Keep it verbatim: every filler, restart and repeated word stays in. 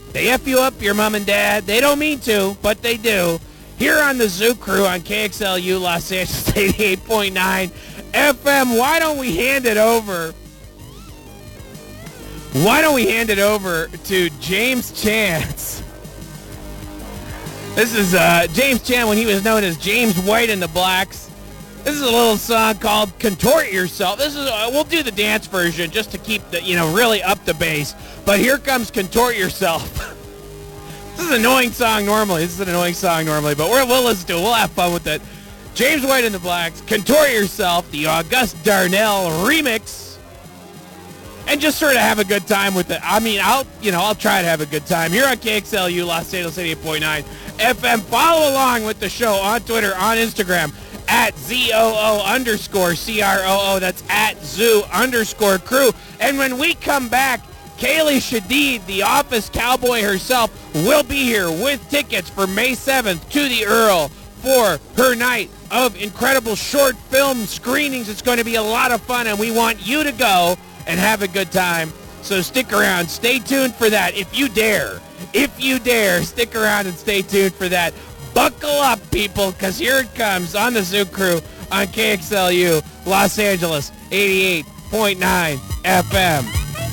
They F you up, your mom and dad. They don't mean to, but they do. Here on the Zoo Crew on K X L U Los Angeles eighty-eight point nine F M. Why don't we hand it over? Why don't we hand it over to James Chance? This is uh, James Chance when he was known as James White and the Blacks. This is a little song called "Contort Yourself." This is uh, we'll do the dance version just to keep the you know really up the bass. But here comes "Contort Yourself." This is an annoying song normally. This is an annoying song normally, but we're, we'll listen to it. We'll have fun with it. James White and the Blacks, "Contort Yourself," the August Darnell remix, and just sort of have a good time with it. I mean, I'll you know I'll try to have a good time here on K X L U Los Angeles eighty-eight point nine F M. Follow along with the show on Twitter, on Instagram at Z O O underscore C R O O. That's at Zoo underscore Crew. And when we come back, Kaylee Shadid, the office cowboy herself, will be here with tickets for May seventh to the Earl for her night of incredible short film screenings. It's going to be a lot of fun, and we want you to go and have a good time. So stick around. Stay tuned for that if you dare. If you dare, stick around and stay tuned for that. Buckle up, people, because here it comes on the Zoo Crew on K X L U Los Angeles eighty-eight point nine F M.